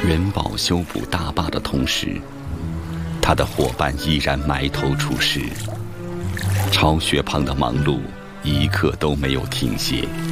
元宝修补大坝的同时，他的伙伴依然埋头处事，巢穴旁的忙碌一刻都没有停歇。